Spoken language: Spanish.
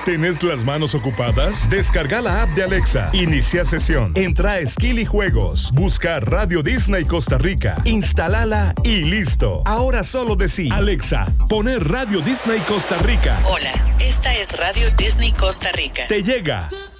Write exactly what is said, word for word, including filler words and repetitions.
¿Tenés las manos ocupadas? Descarga la app de Alexa. Inicia sesión. Entra a Skill y Juegos. Busca Radio Disney Costa Rica. Instálala y listo. Ahora solo decí: Alexa, poner Radio Disney Costa Rica. Hola, esta es Radio Disney Costa Rica. Te llega.